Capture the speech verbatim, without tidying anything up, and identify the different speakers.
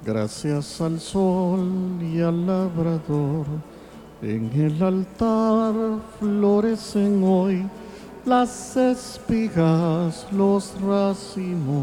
Speaker 1: Gracias al sol y al labrador, en el altar florecen hoy las espigas, los racimos